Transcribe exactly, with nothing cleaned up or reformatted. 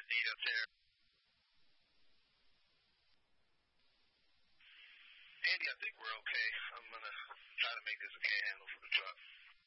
need up there. Andy, I think we're okay.